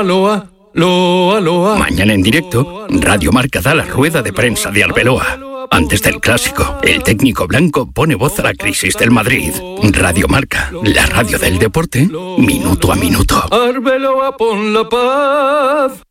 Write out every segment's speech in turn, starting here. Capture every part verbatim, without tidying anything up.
Loa, Loa, Loa. Mañana en directo, Radio Marca da la rueda de prensa de Arbeloa. Antes del clásico, el técnico blanco pone voz a la crisis del Madrid. Radio Marca, la radio del deporte, minuto a minuto. Arbeloa, pon la paz.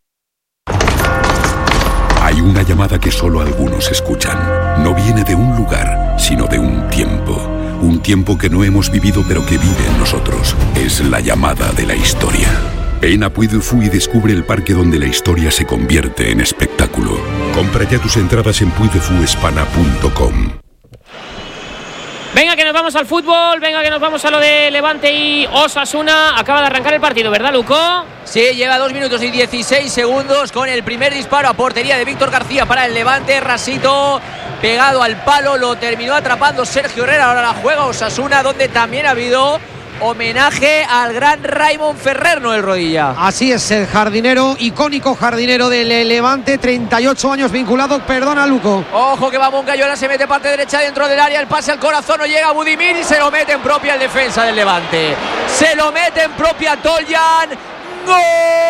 Hay una llamada que solo algunos escuchan. No viene de un lugar, sino de un tiempo. Un tiempo que no hemos vivido pero que vive en nosotros. Es la llamada de la historia. Ven a Puy du Fou y descubre el parque donde la historia se convierte en espectáculo. Compra ya tus entradas en puy de fu hispana punto com. Venga, que nos vamos al fútbol, venga, que nos vamos a lo de Levante y Osasuna. Acaba de arrancar el partido, ¿verdad, Luco? Sí, lleva dos minutos y dieciséis segundos con el primer disparo a portería de Víctor García para el Levante. Rasito pegado al palo, lo terminó atrapando Sergio Herrera. Ahora la juega Osasuna, donde también ha habido homenaje al gran Raimon Ferrer, Noel Rodilla. Así es, el jardinero, icónico jardinero del Levante, treinta y ocho años vinculado, perdona, Luco. Ojo que va Moncayola, se mete parte derecha dentro del área, el pase al corazón, no llega Budimir y se lo mete en propia el defensa del Levante. Se lo mete en propia Toljan. ¡Gol!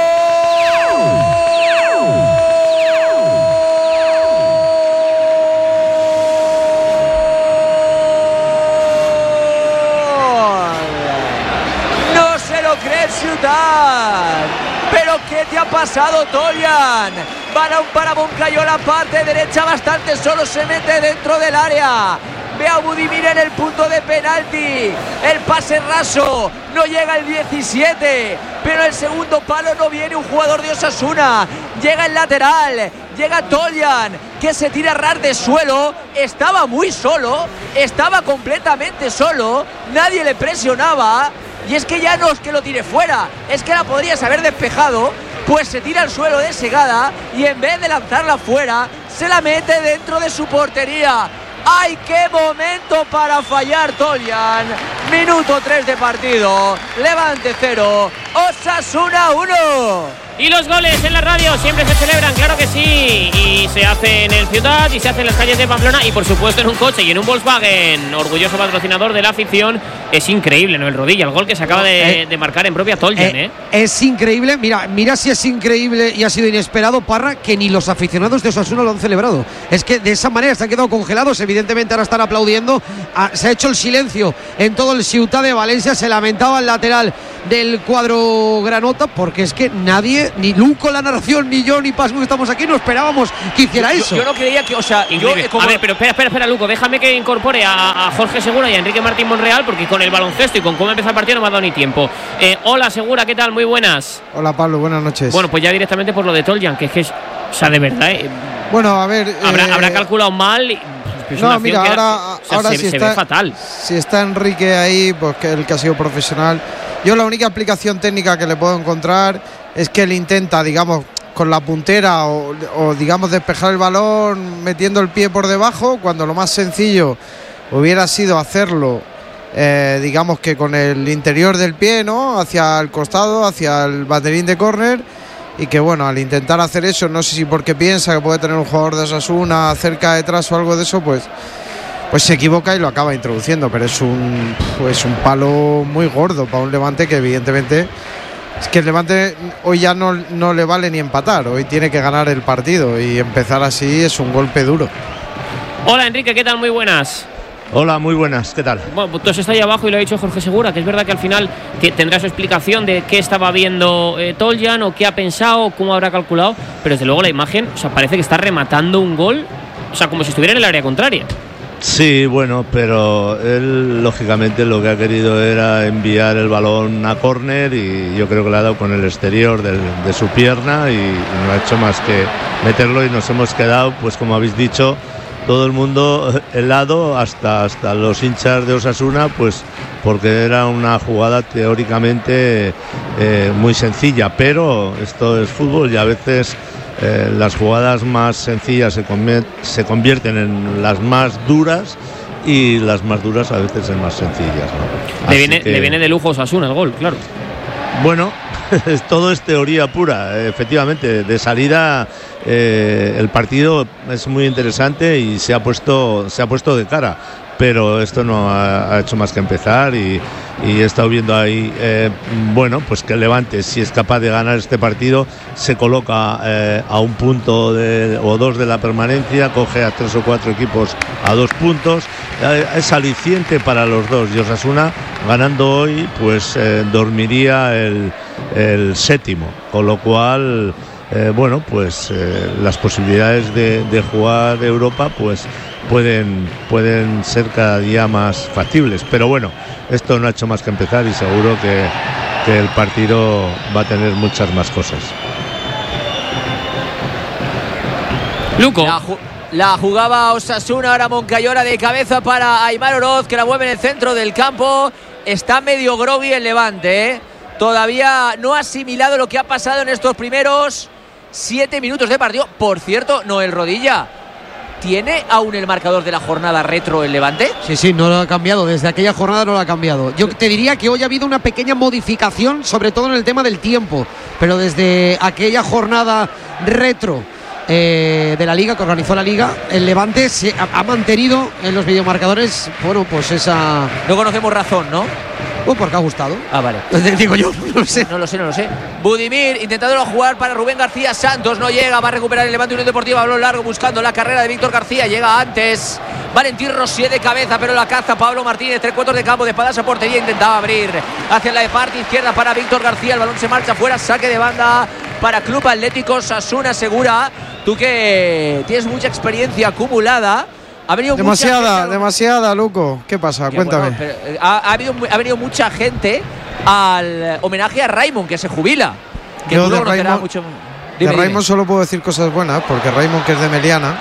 Ciudad. Pero ¿qué te ha pasado, Toljan? Balón para Moncayola, parte derecha, bastante solo, se mete dentro del área. Ve a Budimir en el punto de penalti. El pase raso, no llega el diecisiete, pero el segundo palo no viene un jugador de Osasuna. Llega el lateral, llega Toljan, que se tira a ras de suelo. Estaba muy solo, estaba completamente solo, nadie le presionaba. Y es que ya no es que lo tire fuera, es que la podrías haber despejado. Pues se tira al suelo de Segada y en vez de lanzarla fuera, se la mete dentro de su portería. ¡Ay, qué momento para fallar, Toljan! Minuto tres de partido. Levante cero, Osasuna uno. Y los goles en la radio siempre se celebran, claro que sí. Y se hace en el Ciudad, y se hace en las calles de Pamplona, y por supuesto en un coche y en un Volkswagen, orgulloso patrocinador de la afición. Es increíble, ¿no? El Rodilla, el gol que se acaba de, de marcar en propia Toljan, ¿eh? ¿eh? Es increíble, mira, mira si es increíble y ha sido inesperado, Parra, que ni los aficionados de Osasuna lo han celebrado. Es que de esa manera se han quedado congelados, evidentemente ahora están aplaudiendo. Ah, se ha hecho el silencio en todo el Ciutat de Valencia, se lamentaba el lateral del cuadro granota, porque es que nadie, ni Luco la narración, ni yo, ni Pascu que estamos aquí, no esperábamos que hiciera yo, eso. Yo no creía que, o sea, yo, como... A ver, pero espera, espera, espera, Luco, déjame que incorpore a, a Jorge Segura y a Enrique Martín Monreal, porque con el baloncesto y con cómo empieza el partido no me ha dado ni tiempo. Eh, hola, Segura, ¿qué tal? Muy buenas. Hola, Pablo, buenas noches. Bueno, pues ya directamente por lo de Toljan, que es que es, o sea, de verdad, eh, bueno, a ver, habrá, eh, habrá calculado mal. Y, pues no, mira, ahora, era, o sea, ahora se, si se está, ve fatal. Si está Enrique ahí, pues que el que ha sido profesional. Yo la única aplicación técnica que le puedo encontrar es que él intenta, digamos, con la puntera o, o digamos despejar el balón metiendo el pie por debajo, cuando lo más sencillo hubiera sido hacerlo, eh, digamos que con el interior del pie, ¿no? Hacia el costado, hacia el banderín de córner. Y que bueno, al intentar hacer eso, no sé si porque piensa que puede tener un jugador de Osasuna cerca detrás o algo de eso, pues pues se equivoca y lo acaba introduciendo. Pero es un pues un palo muy gordo para un Levante que evidentemente es que el Levante hoy ya no, no le vale ni empatar, hoy tiene que ganar el partido y empezar así es un golpe duro. Hola, Enrique, ¿qué tal? Muy buenas. Hola, muy buenas, ¿qué tal? Bueno, pues está ahí abajo y lo ha dicho Jorge Segura, que es verdad que al final que tendrá su explicación de qué estaba viendo eh, Toljan o qué ha pensado, cómo habrá calculado, pero desde luego la imagen, o sea, parece que está rematando un gol, o sea, como si estuviera en el área contraria. Sí, bueno, pero él lógicamente lo que ha querido era enviar el balón a córner y yo creo que le ha dado con el exterior del, de su pierna y, y no ha hecho más que meterlo y nos hemos quedado, pues como habéis dicho, todo el mundo helado, hasta, hasta los hinchas de Osasuna, pues porque era una jugada teóricamente eh, muy sencilla, pero esto es fútbol y a veces eh, las jugadas más sencillas se, convier- se convierten en las más duras y las más duras a veces en más sencillas, ¿no? Le viene, que, le viene de lujo a Osasuna el gol, claro. Bueno, todo es teoría pura, efectivamente, de salida eh, el partido es muy interesante y se ha puesto, se ha puesto de cara, pero esto no ha, ha hecho más que empezar y, y he estado viendo ahí, eh, bueno, pues que el Levante, si es capaz de ganar este partido, se coloca eh, a un punto de, o dos de la permanencia, coge a tres o cuatro equipos a dos puntos, eh, es aliciente para los dos, y Osasuna ganando hoy pues eh, dormiría el, el séptimo, con lo cual eh, bueno, pues eh, las posibilidades de, de jugar Europa pues pueden, pueden ser cada día más factibles, pero bueno, esto no ha hecho más que empezar y seguro que, que el partido va a tener muchas más cosas. Luco. La, ju- la jugaba Osasuna, ahora Moncayola de cabeza para Aimar Oroz, que la mueve en el centro del campo. Está medio groggy el Levante, ¿eh? Todavía no ha asimilado lo que ha pasado en estos primeros siete minutos de partido. Por cierto, Noel Rodilla, ¿tiene aún el marcador de la jornada retro el Levante? Sí, sí, no lo ha cambiado. Desde aquella jornada no lo ha cambiado. Yo te diría que hoy ha habido una pequeña modificación, sobre todo en el tema del tiempo. Pero desde aquella jornada retro eh, de la Liga, que organizó la Liga, el Levante se ha, ha mantenido en los videomarcadores, bueno, pues esa... No conocemos razón, ¿no? Oh, porque ha gustado. Ah, vale. Digo yo, no lo sé. No lo sé, no lo sé. Budimir intentándolo jugar para Rubén García Santos. No llega, va a recuperar el Levante Unión Deportiva. Balón largo buscando la carrera de Víctor García. Llega antes Valentín Rosier de cabeza, pero la caza Pablo Martínez. Tres cuartos de campo, de espaldas a portería. Intentaba abrir hacia la de parte izquierda para Víctor García. El balón se marcha fuera. Saque de banda para Club Atlético Osasuna. Segura, tú que tienes mucha experiencia acumulada. Ha venido demasiada, mucha gente, demasiada, Luco. ¿Qué pasa? Ya, Cuéntame. bueno, pero, eh, ha, ha, habido, ha venido mucha gente al homenaje a Raimon, que se jubila. Que Yo tú de lo conocerás Raimon, mucho. de Dime, Raimon dime. solo puedo decir cosas buenas, porque Raimon, que es de Meliana,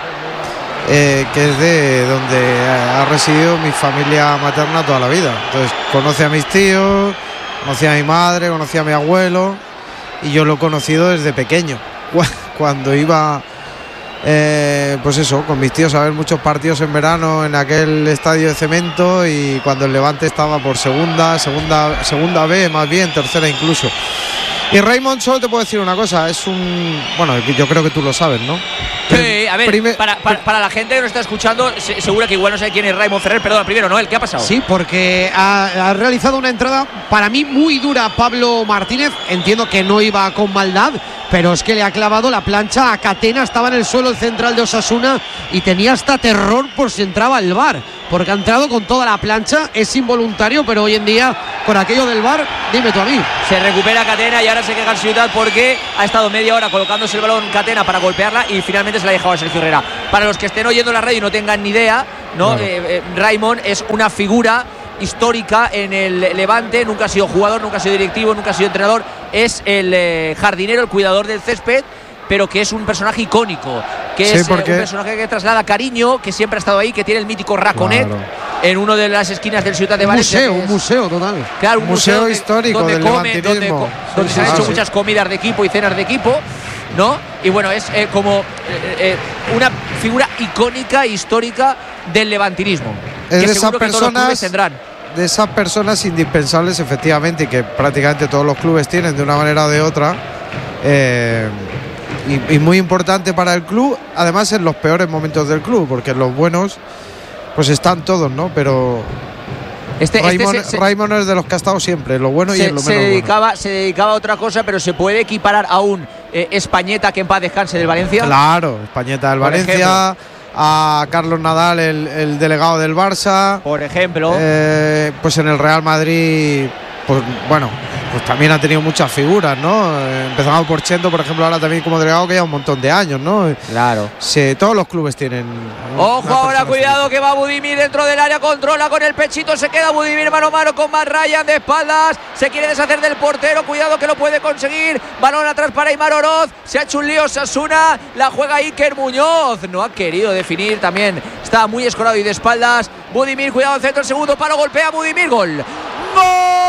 eh, que es de donde ha residido mi familia materna toda la vida. Entonces conoce a mis tíos, conocí a mi madre, conocí a mi abuelo, y yo lo he conocido desde pequeño. Cuando iba... Eh, pues eso, con mis tíos a ver muchos partidos en verano en aquel estadio de cemento, y cuando el Levante estaba por segunda, segunda, segunda B, más bien, tercera incluso. Y Raymond, solo te puedo decir una cosa, es un... Bueno, yo creo que tú lo sabes, ¿no? Sí, a ver, Prime- para, para, para la gente que nos está escuchando, se, segura que igual no sabe quién es Raimon Ferrer. Perdón, primero, Noel, ¿qué ha pasado? Sí, porque ha, ha realizado una entrada para mí muy dura a Pablo Martínez. Entiendo que no iba con maldad, pero es que le ha clavado la plancha a Catena. Estaba en el suelo el central de Osasuna y tenía hasta terror por si entraba el V A R, porque ha entrado con toda la plancha. Es involuntario, pero hoy en día, con aquello del V A R, dime tú a mí. Se recupera Catena y ahora se queja el Ciudad porque ha estado media hora colocándose el balón Catena para golpearla y finalmente se la ha dejado a Sergio Herrera. Para los que estén oyendo la radio y no tengan ni idea, ¿no? Claro. Eh, eh, Raimon es una figura histórica en el Levante. Nunca ha sido jugador, nunca ha sido directivo, nunca ha sido entrenador. Es el eh, jardinero, el cuidador del césped, pero que es un personaje icónico, que Sí, es eh, un porque- personaje que traslada cariño, que siempre ha estado ahí, que tiene el mítico Raconet Claro. en una de las esquinas del Ciudad de Un Valencia. museo, que un es- museo total. Claro, un Museo museo, donde- histórico donde del come, donde, levantinismo. co- donde Sí, se han sí, hecho sí. muchas comidas de equipo y cenas de equipo, ¿no? Y bueno, es eh, como eh, eh, una figura icónica, histórica del levantinismo. Es que de seguro esas que todos los clubes personas, tendrán. de esas personas indispensables, efectivamente, y que prácticamente todos los clubes tienen de una manera o de otra. Eh, y, y muy importante para el club, además en los peores momentos del club, porque en los buenos pues están todos, ¿no? Pero Este, Raimon, este se, se- Raimon es de los que ha estado siempre, en lo bueno y se- en lo se menos bueno. dedicaba, se dedicaba a otra cosa, pero se puede equiparar a un eh, Españeta, que en paz descanse, del Valencia. Claro, Españeta del Por Valencia, a Carlos Nadal, el, el delegado del Barça. Por ejemplo. Eh, pues en el Real Madrid, pues bueno, pues también ha tenido muchas figuras, ¿no? Eh, empezando por Chendo, por ejemplo, ahora también como delegado, que lleva un montón de años, ¿no? Claro. Sí, todos los clubes tienen. Ojo una ahora, persona cuidado así. que va Budimir dentro del área, controla con el pechito, se queda Budimir mano a mano con Matt Ryan de espaldas, se quiere deshacer del portero, cuidado que lo puede conseguir, balón atrás para Aimar Oroz, se ha hecho un lío Osasuna, la juega Iker Muñoz, no ha querido definir, también está muy escorado y de espaldas Budimir, cuidado al centro, el segundo palo, golpea Budimir, gol. ¡Gol!